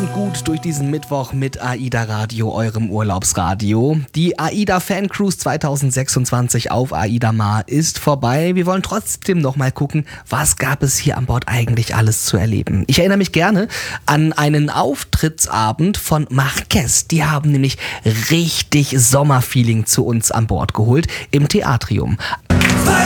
kommt gut durch diesen Mittwoch mit AIDA Radio, eurem Urlaubsradio. Die AIDA Fan Cruise 2026 auf AIDA Mar ist vorbei. Wir wollen trotzdem noch mal gucken, was gab es hier an Bord eigentlich alles zu erleben. Ich erinnere mich gerne an einen Auftrittsabend von Marquez. Die haben nämlich richtig Sommerfeeling zu uns an Bord geholt im Theatrium.